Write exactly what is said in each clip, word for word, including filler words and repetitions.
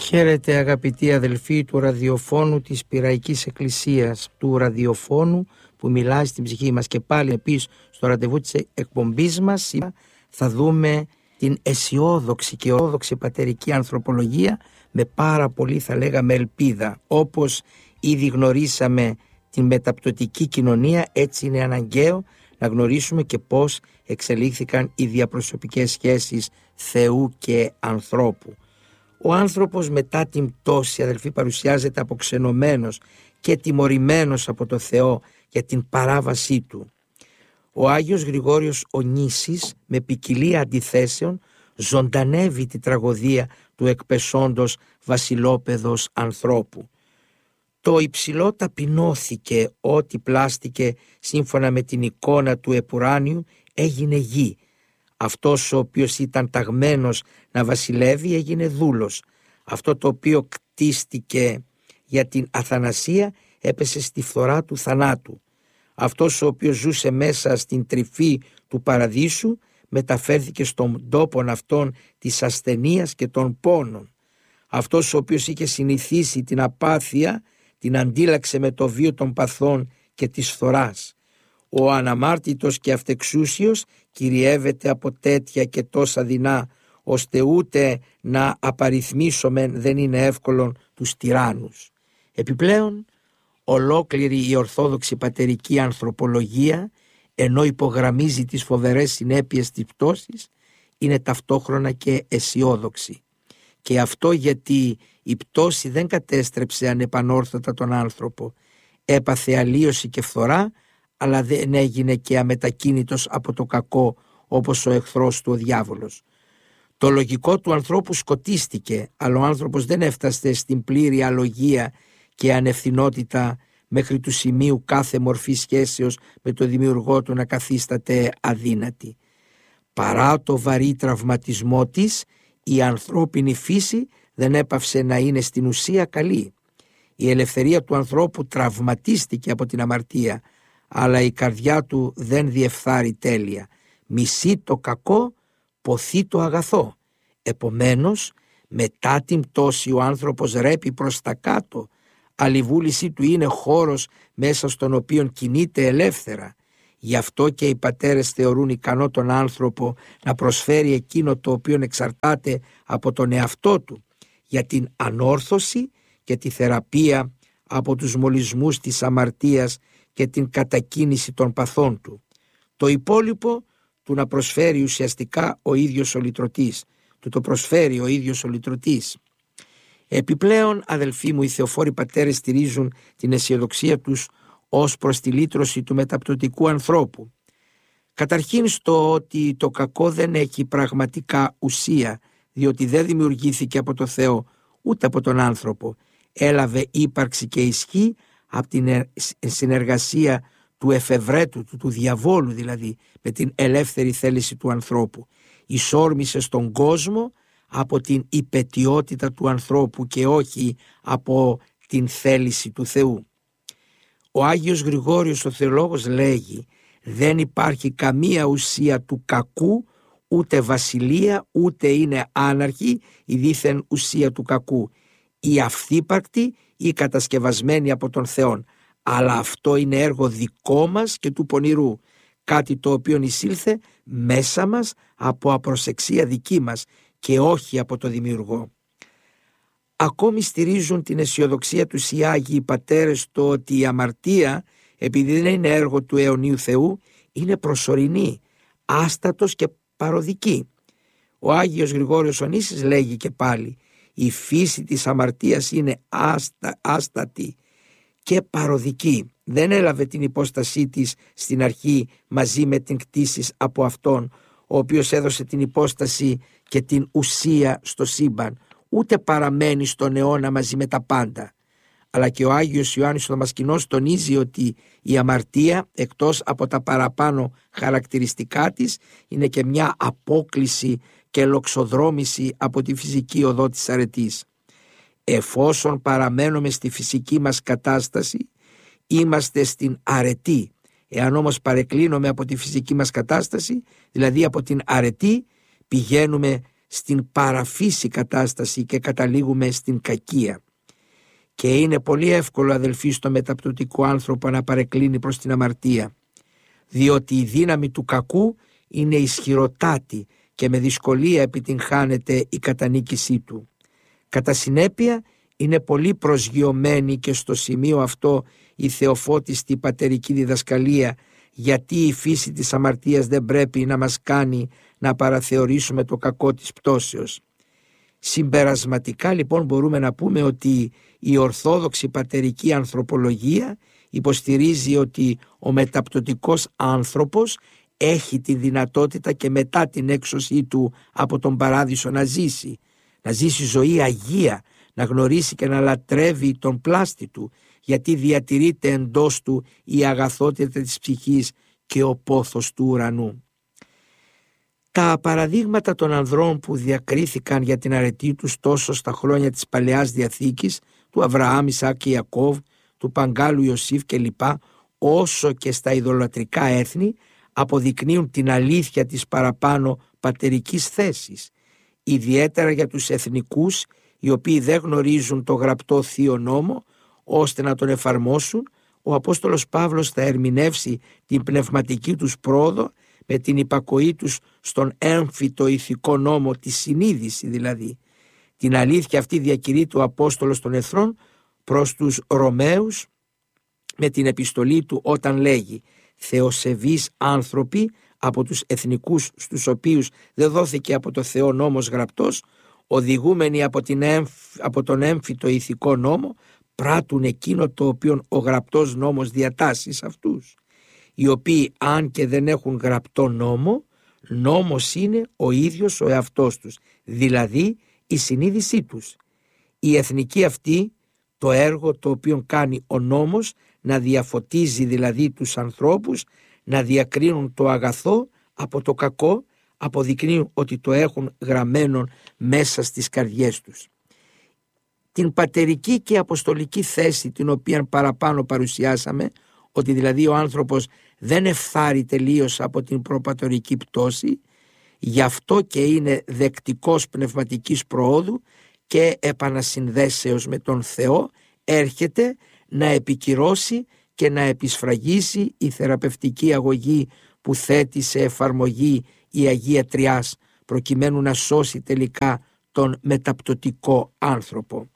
Χαίρετε αγαπητοί αδελφοί του ραδιοφώνου της Πειραϊκής Εκκλησίας, του ραδιοφώνου που μιλάει στην ψυχή μας. Και πάλι επίσης στο ραντεβού της εκπομπής μας θα δούμε την αισιόδοξη και όδοξη πατερική ανθρωπολογία με πάρα πολύ, θα λέγαμε, ελπίδα. Όπως ήδη γνωρίσαμε την μεταπτωτική κοινωνία, έτσι είναι αναγκαίο να γνωρίσουμε και πώς εξελίχθηκαν οι διαπροσωπικές σχέσεις Θεού και ανθρώπου. Ο άνθρωπος μετά την πτώση, αδελφοί, παρουσιάζεται αποξενωμένος και τιμωρημένος από το Θεό για την παράβασή του. Ο Άγιος Γρηγόριος ο Νήσης, με ποικιλία αντιθέσεων, ζωντανεύει τη τραγωδία του εκπεσόντος βασιλόπεδος ανθρώπου. Το υψηλό ταπεινώθηκε, ό,τι πλάστηκε σύμφωνα με την εικόνα του επουράνιου έγινε γη. Αυτός ο οποίος ήταν ταγμένος να βασιλεύει έγινε δούλος. Αυτό το οποίο κτίστηκε για την αθανασία έπεσε στη φθορά του θανάτου. Αυτός ο οποίος ζούσε μέσα στην τρυφή του παραδείσου μεταφέρθηκε στον τόπο αυτών της ασθενείας και των πόνων. Αυτός ο οποίος είχε συνηθίσει την απάθεια την αντίλαξε με το βίο των παθών και της φθοράς. Ο αναμάρτητος και αυτεξούσιος κυριεύεται από τέτοια και τόσα δεινά, ώστε ούτε να απαριθμίσομεν δεν είναι εύκολον τους τυράννους. Επιπλέον, ολόκληρη η ορθόδοξη πατερική ανθρωπολογία, ενώ υπογραμμίζει τις φοβερές συνέπειες της πτώσης, είναι ταυτόχρονα και αισιόδοξη. Και αυτό γιατί η πτώση δεν κατέστρεψε ανεπανόρθωτα τον άνθρωπο, έπαθε αλλίωση και φθορά, αλλά δεν έγινε και αμετακίνητος από το κακό όπως ο εχθρός του ο διάβολος. Το λογικό του ανθρώπου σκοτίστηκε, αλλά ο άνθρωπος δεν έφτασε στην πλήρη αλογία και ανευθυνότητα μέχρι του σημείου κάθε μορφή σχέσεως με το δημιουργό του να καθίσταται αδύνατη. Παρά το βαρύ τραυματισμό της, η ανθρώπινη φύση δεν έπαυσε να είναι στην ουσία καλή. Η ελευθερία του ανθρώπου τραυματίστηκε από την αμαρτία, αλλά η καρδιά του δεν διεφθάρει τέλεια. Μισεί το κακό, ποθεί το αγαθό. Επομένως, μετά την πτώση ο άνθρωπος ρέπει προς τα κάτω, αλλά η βούλησή του είναι χώρος μέσα στον οποίο κινείται ελεύθερα. Γι' αυτό και οι πατέρες θεωρούν ικανό τον άνθρωπο να προσφέρει εκείνο το οποίο εξαρτάται από τον εαυτό του, για την ανόρθωση και τη θεραπεία από τους μολυσμούς της αμαρτίας και την κατακίνηση των παθών του. Το υπόλοιπο του να προσφέρει ουσιαστικά ο ίδιος ο λυτρωτής. Του το προσφέρει ο ίδιος ο λυτρωτής. Επιπλέον, αδελφοί μου, οι θεοφόροι πατέρες στηρίζουν την αισιοδοξία τους ως προς τη λύτρωση του μεταπτωτικού ανθρώπου. Καταρχήν στο ότι το κακό δεν έχει πραγματικά ουσία, διότι δεν δημιουργήθηκε από το Θεό ούτε από τον άνθρωπο. Έλαβε ύπαρξη και ισχύ από την συνεργασία του εφευρέτου, του, του διαβόλου δηλαδή, με την ελεύθερη θέληση του ανθρώπου. Εισόρμησε στον κόσμο από την υπαιτιότητα του ανθρώπου και όχι από την θέληση του Θεού. Ο Άγιος Γρηγόριος ο Θεολόγος λέγει: δεν υπάρχει καμία ουσία του κακού, ούτε βασιλεία, ούτε είναι άναρχη η δίθεν ουσία του κακού, η αυθύπαρκτη ή κατασκευασμένη από τον Θεόν. Αλλά αυτό είναι έργο δικό μας και του πονηρού, κάτι το οποίο εισήλθε μέσα μας από απροσεξία δική μας και όχι από το Δημιουργό. Ακόμη στηρίζουν την αισιοδοξία τους οι Άγιοι Πατέρες το ότι η αμαρτία, επειδή δεν είναι έργο του αιωνίου Θεού, είναι προσωρινή, άστατος και παροδική. Ο Άγιος Γρηγόριος ο Νήσης λέγει και πάλι: η φύση της αμαρτίας είναι άστα, άστατη και παροδική. Δεν έλαβε την υπόστασή της στην αρχή μαζί με την κτήση από Αυτόν, ο οποίος έδωσε την υπόσταση και την ουσία στο σύμπαν, ούτε παραμένει στον αιώνα μαζί με τα πάντα. Αλλά και ο Άγιος Ιωάννης ο Δαμασκηνός τονίζει ότι η αμαρτία, εκτός από τα παραπάνω χαρακτηριστικά της, είναι και μια απόκλιση και λοξοδρόμηση από τη φυσική οδό της αρετής. Εφόσον παραμένουμε στη φυσική μας κατάσταση, είμαστε στην αρετή. Εάν όμως παρεκκλίνουμε από τη φυσική μας κατάσταση, δηλαδή από την αρετή, πηγαίνουμε στην παραφύση κατάσταση και καταλήγουμε στην κακία. Και είναι πολύ εύκολο, αδελφοί, στο μεταπτωτικό άνθρωπο να παρεκκλίνει προς την αμαρτία, διότι η δύναμη του κακού είναι ισχυροτάτη και με δυσκολία επιτυγχάνεται η κατανίκησή του. Κατά συνέπεια είναι πολύ προσγειωμένη και στο σημείο αυτό η θεοφώτιστη πατερική διδασκαλία, γιατί η φύση της αμαρτίας δεν πρέπει να μας κάνει να παραθεωρήσουμε το κακό της πτώσεως. Συμπερασματικά λοιπόν μπορούμε να πούμε ότι η ορθόδοξη πατερική ανθρωπολογία υποστηρίζει ότι ο μεταπτωτικός άνθρωπος έχει τη δυνατότητα και μετά την έξωσή του από τον παράδεισο να ζήσει, να ζήσει ζωή αγία, να γνωρίσει και να λατρεύει τον πλάστη του, γιατί διατηρείται εντός του η αγαθότητα της ψυχής και ο πόθος του ουρανού. Τα παραδείγματα των ανδρών που διακρίθηκαν για την αρετή τους τόσο στα χρόνια της Παλαιάς Διαθήκης, του Αβραάμ, Ισαάκ και Ιακώβ, του Παγκάλου Ιωσήφ κλπ, όσο και στα ειδωλατρικά έθνη, αποδεικνύουν την αλήθεια της παραπάνω πατερικής θέσης, ιδιαίτερα για τους εθνικούς οι οποίοι δεν γνωρίζουν το γραπτό Θείο Νόμο, ώστε να τον εφαρμόσουν. Ο Απόστολος Παύλος θα ερμηνεύσει την πνευματική τους πρόοδο με την υπακοή τους στον έμφυτο ηθικό νόμο, τη συνείδηση δηλαδή. Την αλήθεια αυτή διακηρύττει ο Απόστολος των Εθνών προς τους Ρωμαίους με την επιστολή του όταν λέγει «Θεοσεβείς άνθρωποι από τους εθνικούς στους οποίους δεν δόθηκε από το Θεό νόμος γραπτός, οδηγούμενοι από, την έμφ, από τον έμφυτο ηθικό νόμο, πράττουν εκείνο το οποίο ο γραπτός νόμος διατάσσει σε αυτούς, οι οποίοι αν και δεν έχουν γραπτό νόμο, νόμος είναι ο ίδιος ο εαυτός τους, δηλαδή η συνείδησή τους. Η εθνική αυτή, το έργο το οποίο κάνει ο νόμος, να διαφωτίζει δηλαδή τους ανθρώπους, να διακρίνουν το αγαθό από το κακό, αποδεικνύουν ότι το έχουν γραμμένο μέσα στις καρδιές τους. Την πατερική και αποστολική θέση την οποία παραπάνω παρουσιάσαμε, ότι δηλαδή ο άνθρωπος δεν εφθάρει τελείως από την προπατορική πτώση, γι' αυτό και είναι δεκτικός πνευματικής προόδου και επανασυνδέσεως με τον Θεό, έρχεται να επικυρώσει και να επισφραγίσει η θεραπευτική αγωγή που θέτει σε εφαρμογή η Αγία Τριάς, προκειμένου να σώσει τελικά τον μεταπτωτικό άνθρωπο.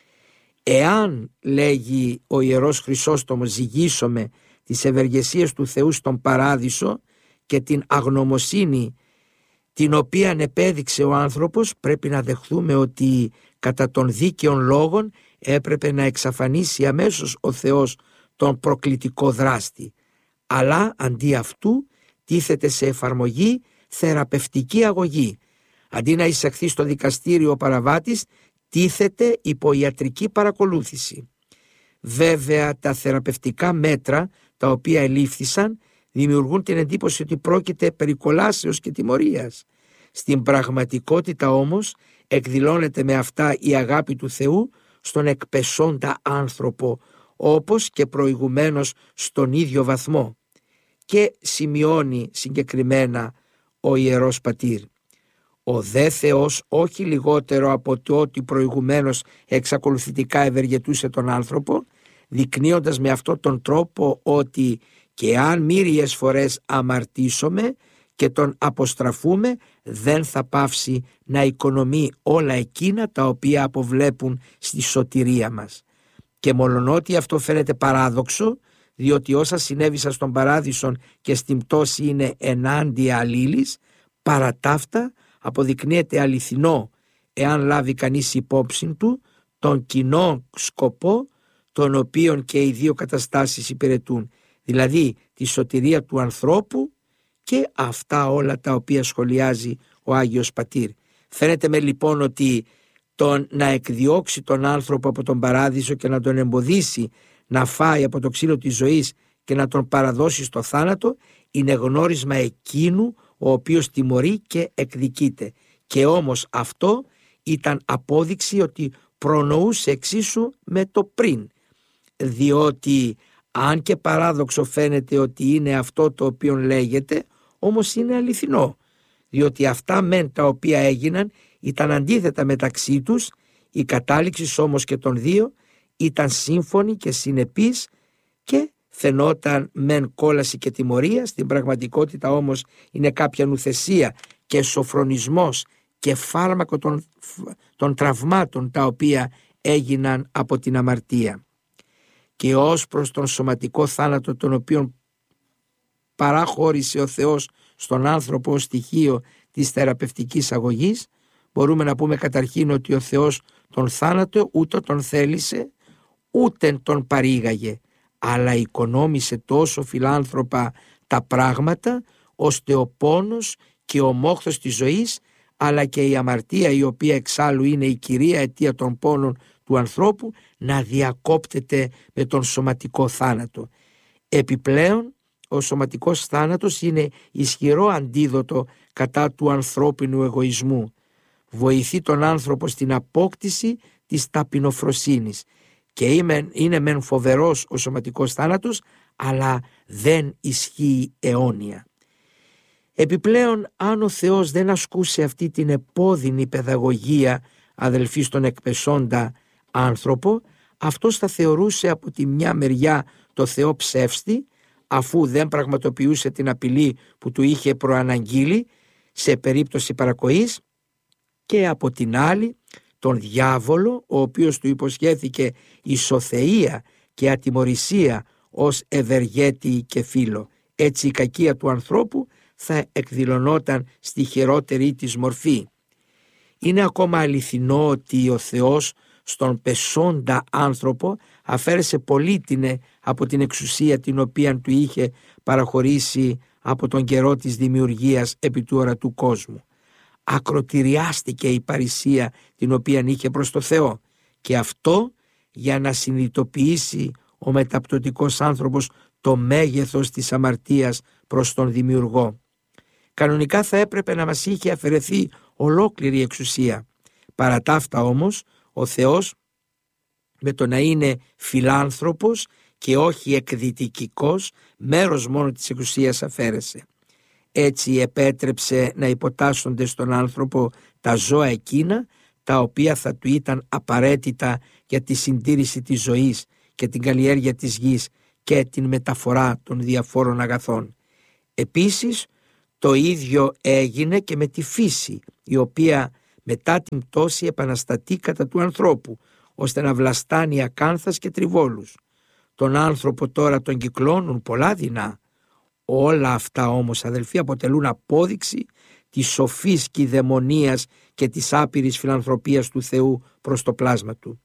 Εάν, λέγει ο Ιερός Χρυσόστομος, ζυγίσουμε τις ευεργεσίες του Θεού στον Παράδεισο και την αγνωμοσύνη την οποία επέδειξε ο άνθρωπος, πρέπει να δεχθούμε ότι κατά των δίκαιων λόγων έπρεπε να εξαφανίσει αμέσως ο Θεός τον προκλητικό δράστη. Αλλά αντί αυτού τίθεται σε εφαρμογή θεραπευτική αγωγή. Αντί να εισαχθεί στο δικαστήριο ο παραβάτης, τίθεται υπό ιατρική παρακολούθηση. Βέβαια τα θεραπευτικά μέτρα τα οποία ελήφθησαν δημιουργούν την εντύπωση ότι πρόκειται περί κολάσεως και τιμωρίας. Στην πραγματικότητα όμως εκδηλώνεται με αυτά η αγάπη του Θεού στον εκπεσόντα άνθρωπο, όπως και προηγουμένως στον ίδιο βαθμό. Και σημειώνει συγκεκριμένα ο Ιερός Πατήρ: «Ο δε Θεός όχι λιγότερο από το ότι προηγουμένως εξακολουθητικά ευεργετούσε τον άνθρωπο, δεικνύοντας με αυτόν τον τρόπο ότι και αν μύριες φορές αμαρτήσομε και τον αποστραφούμε, δεν θα πάυσει να οικονομεί όλα εκείνα τα οποία αποβλέπουν στη σωτηρία μας. Και μολονότι αυτό φαίνεται παράδοξο, διότι όσα συνέβησαν στον Παράδεισον και στην πτώση είναι ενάντια αλλήλης, παρά ταύτα αποδεικνύεται αληθινό, εάν λάβει κανείς υπόψη του τον κοινό σκοπό τον οποίον και οι δύο καταστάσεις υπηρετούν, δηλαδή τη σωτηρία του ανθρώπου και αυτά όλα τα οποία σχολιάζει ο Άγιος Πατήρ. Φαίνεται με λοιπόν ότι τον να εκδιώξει τον άνθρωπο από τον Παράδεισο και να τον εμποδίσει να φάει από το ξύλο της ζωής και να τον παραδώσει στο θάνατο είναι γνώρισμα εκείνου ο οποίος τιμωρεί και εκδικείται. Και όμως αυτό ήταν απόδειξη ότι προνοούσε εξίσου με το πριν, διότι αν και παράδοξο φαίνεται ότι είναι αυτό το οποίο λέγεται, όμως είναι αληθινό, διότι αυτά μεν τα οποία έγιναν ήταν αντίθετα μεταξύ τους, η κατάληξη όμως και των δύο ήταν σύμφωνη και συνεπής και φαινόταν μεν κόλαση και τιμωρία, στην πραγματικότητα όμως είναι κάποια νουθεσία και σοφρονισμός και φάρμακο των, των τραυμάτων τα οποία έγιναν από την αμαρτία. Και ως προς τον σωματικό θάνατο, τον οποίον παραχώρησε ο Θεός στον άνθρωπο ως στοιχείο της θεραπευτικής αγωγής, μπορούμε να πούμε καταρχήν ότι ο Θεός τον θάνατο ούτε τον θέλησε ούτε τον παρήγαγε, αλλά οικονόμησε τόσο φιλάνθρωπα τα πράγματα, ώστε ο πόνος και ο μόχθος της ζωής, αλλά και η αμαρτία, η οποία εξάλλου είναι η κυρία αιτία των πόνων του ανθρώπου, να διακόπτεται με τον σωματικό θάνατο. Επιπλέον, ο σωματικός θάνατος είναι ισχυρό αντίδοτο κατά του ανθρώπινου εγωισμού. Βοηθεί τον άνθρωπο στην απόκτηση της ταπεινοφροσύνης και είναι μεν φοβερός ο σωματικός θάνατος, αλλά δεν ισχύει αιώνια. Επιπλέον, αν ο Θεός δεν ασκούσε αυτή την επώδυνη παιδαγωγία, αδελφοί, στον εκπεσόντα άνθρωπο, αυτός θα θεωρούσε από τη μια μεριά το Θεό ψεύστη, αφού δεν πραγματοποιούσε την απειλή που του είχε προαναγγείλει σε περίπτωση παρακοής, και από την άλλη τον διάβολο, ο οποίος του υποσχέθηκε ισοθεία και ατιμωρησία ως ευεργέτη και φίλο. Έτσι η κακία του ανθρώπου θα εκδηλωνόταν στη χειρότερη της μορφή. Είναι ακόμα αληθινό ότι ο Θεός στον πεσόντα άνθρωπο αφαίρεσε πολύτινε από την εξουσία την οποία του είχε παραχωρήσει από τον καιρό της δημιουργίας επί του ορατού κόσμου. Ακροτηριάστηκε η παρησία την οποία είχε προς το Θεό, και αυτό για να συνειδητοποιήσει ο μεταπτωτικός άνθρωπος το μέγεθος της αμαρτίας προς τον Δημιουργό. Κανονικά θα έπρεπε να μας είχε αφαιρεθεί ολόκληρη εξουσία. Παρά τα αυτά όμως, ο Θεός, με το να είναι φιλάνθρωπος και όχι εκδυτικικός, μέρος μόνο της εξουσίας αφαίρεσε. Έτσι επέτρεψε να υποτάσσονται στον άνθρωπο τα ζώα εκείνα, τα οποία θα του ήταν απαραίτητα για τη συντήρηση της ζωής και την καλλιέργεια της γης και την μεταφορά των διαφόρων αγαθών. Επίσης, το ίδιο έγινε και με τη φύση, η οποία μετά την πτώση επαναστατεί κατά του ανθρώπου, ώστε να βλαστάνει ακάνθας και τριβόλους. Τον άνθρωπο τώρα τον κυκλώνουν πολλά δεινά. Όλα αυτά όμως, αδελφοί, αποτελούν απόδειξη της σοφής κηδαιμονίας και της άπειρης φιλανθρωπίας του Θεού προς το πλάσμα του.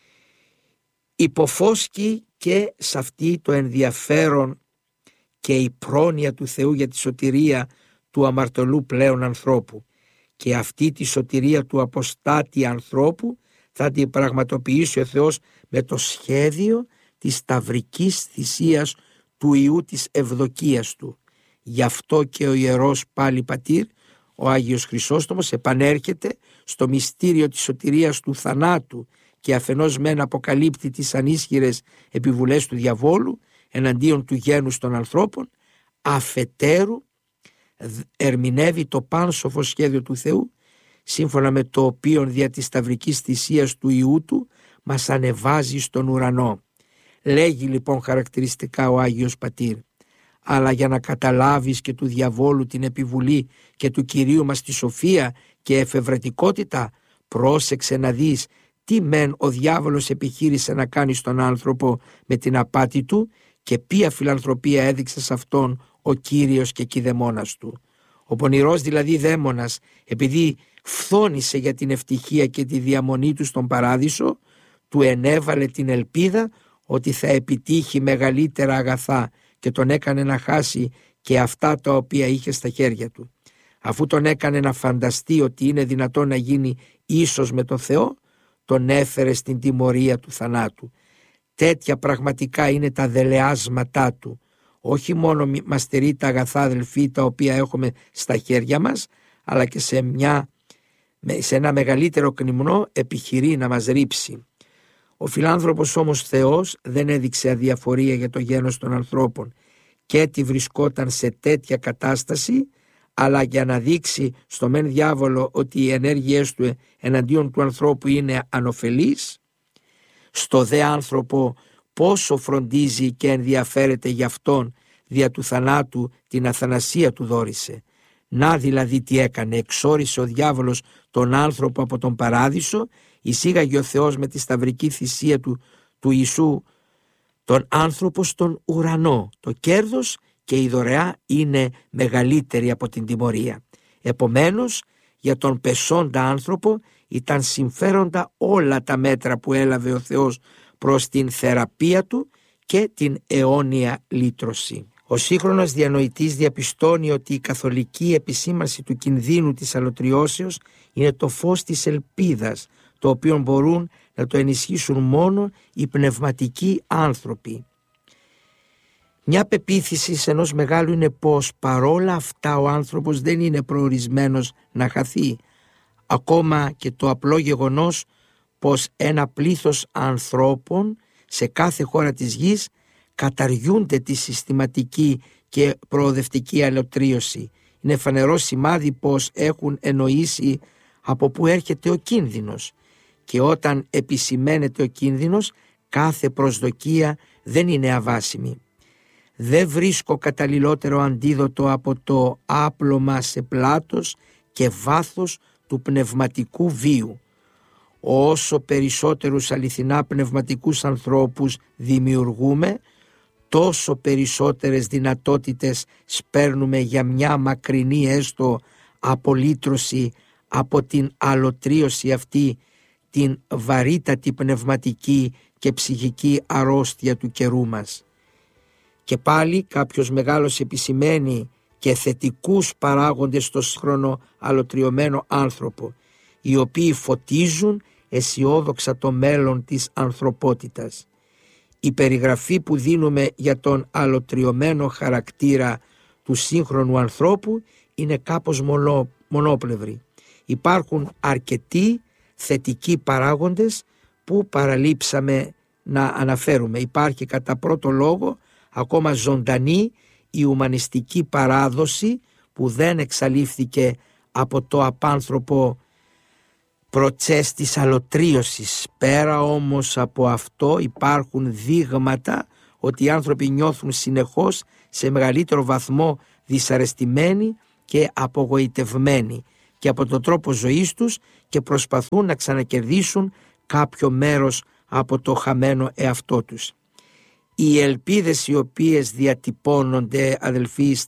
Υποφώσκει και σε αυτή το ενδιαφέρον και η πρόνοια του Θεού για τη σωτηρία του αμαρτωλού πλέον ανθρώπου, και αυτή τη σωτηρία του αποστάτη ανθρώπου θα την πραγματοποιήσει ο Θεός με το σχέδιο της σταυρικής θυσίας του Ιού της ευδοκίας του. Γι' αυτό και ο Ιερός πάλι Πατήρ, ο Άγιος Χρυσόστομος, επανέρχεται στο μυστήριο της σωτηρίας του θανάτου και αφενός μεν αποκαλύπτει τις ανίσχυρες επιβουλές του διαβόλου εναντίον του γένους των ανθρώπων, αφετέρου ερμηνεύει το πάνσοφο σχέδιο του Θεού, σύμφωνα με το οποίο δια της σταυρικής θυσίας του Ιού του μας ανεβάζει στον ουρανό. Λέγει λοιπόν χαρακτηριστικά ο Άγιος Πατήρ: αλλά για να καταλάβεις και του διαβόλου την επιβουλή και του Κυρίου μας τη σοφία και εφευρετικότητα, πρόσεξε να δεις τι μεν ο διάβολος επιχείρησε να κάνει στον άνθρωπο με την απάτη του και ποια φιλανθρωπία έδειξε σε αυτόν ο Κύριος και κηδεμόνας του. Ο πονηρός δηλαδή δαίμονας, επειδή φθόνησε για την ευτυχία και τη διαμονή του στον παράδεισο, του ενέβαλε την ελπίδα ότι θα επιτύχει μεγαλύτερα αγαθά και τον έκανε να χάσει και αυτά τα οποία είχε στα χέρια του. Αφού τον έκανε να φανταστεί ότι είναι δυνατόν να γίνει ίσος με τον Θεό, τον έφερε στην τιμωρία του θανάτου. Τέτοια πραγματικά είναι τα δελεάσματά του. Όχι μόνο μας στερεί τα αγαθά, αδελφοί, τα οποία έχουμε στα χέρια μας, αλλά και σε, μια, σε ένα μεγαλύτερο κνημνό επιχειρεί να μας ρίψει. Ο φιλάνθρωπος όμως Θεός δεν έδειξε αδιαφορία για το γένος των ανθρώπων και έτσι βρισκόταν σε τέτοια κατάσταση, αλλά για να δείξει στο μεν διάβολο ότι οι ενέργειές του εναντίον του ανθρώπου είναι ανωφελείς, στο δε άνθρωπο πόσο φροντίζει και ενδιαφέρεται γι' αυτόν, δια του θανάτου την αθανασία του δόρισε. Να δηλαδή τι έκανε, εξόρισε ο διάβολος τον άνθρωπο από τον παράδεισο, εισήγαγε ο Θεός με τη σταυρική θυσία του, του Ιησού τον άνθρωπο στον ουρανό. Το κέρδος και η δωρεά είναι μεγαλύτερη από την τιμωρία. Επομένως, για τον πεσόντα άνθρωπο ήταν συμφέροντα όλα τα μέτρα που έλαβε ο Θεός προς την θεραπεία του και την αιώνια λύτρωση. Ο σύγχρονος διανοητής διαπιστώνει ότι η καθολική επισήμανση του κινδύνου της αλωτριώσεως είναι το φως της ελπίδας, το οποίο μπορούν να το ενισχύσουν μόνο οι πνευματικοί άνθρωποι. Μια πεποίθηση ενός μεγάλου είναι πως παρόλα αυτά ο άνθρωπος δεν είναι προορισμένος να χαθεί. Ακόμα και το απλό γεγονός πως ένα πλήθος ανθρώπων σε κάθε χώρα της γης καταργούνται τη συστηματική και προοδευτική αλωτρίωση. Είναι φανερό σημάδι πως έχουν εννοήσει από πού έρχεται ο κίνδυνος, και όταν επισημαίνεται ο κίνδυνος κάθε προσδοκία δεν είναι αβάσιμη. Δεν βρίσκω καταλληλότερο αντίδοτο από το άπλωμα σε πλάτος και βάθος του πνευματικού βίου. Όσο περισσότερους αληθινά πνευματικούς ανθρώπους δημιουργούμε, τόσο περισσότερες δυνατότητες σπέρνουμε για μια μακρινή έστω απολύτρωση από την αλωτρίωση αυτή, την βαρύτατη πνευματική και ψυχική αρρώστια του καιρού μας. Και πάλι κάποιος μεγάλος επισημαίνει και θετικούς παράγοντες στο σύγχρονο αλωτριωμένο άνθρωπο, οι οποίοι φωτίζουν αισιόδοξα το μέλλον της ανθρωπότητας. Η περιγραφή που δίνουμε για τον αλωτριωμένο χαρακτήρα του σύγχρονου ανθρώπου είναι κάπως μονό, μονόπλευρη. Υπάρχουν αρκετοί θετικοί παράγοντες που παραλείψαμε να αναφέρουμε. Υπάρχει κατά πρώτο λόγο ακόμα ζωντανή η ουμανιστική παράδοση που δεν εξαλείφθηκε από το απάνθρωπο προτσές της αλωτρίωσης. Πέρα όμως από αυτό υπάρχουν δείγματα ότι οι άνθρωποι νιώθουν συνεχώς σε μεγαλύτερο βαθμό δυσαρεστημένοι και απογοητευμένοι και από τον τρόπο ζωής τους και προσπαθούν να ξανακερδίσουν κάποιο μέρος από το χαμένο εαυτό τους. Οι ελπίδες οι οποίες διατυπώνονται, αδελφοί,